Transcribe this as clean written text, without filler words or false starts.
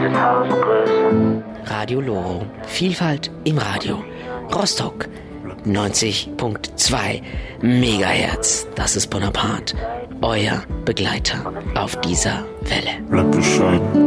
Radio Loro. Vielfalt im Radio. Rostock 90.2 Megahertz. Das ist Bonaparte. Euer Begleiter auf dieser Welle. Bleibt bescheiden.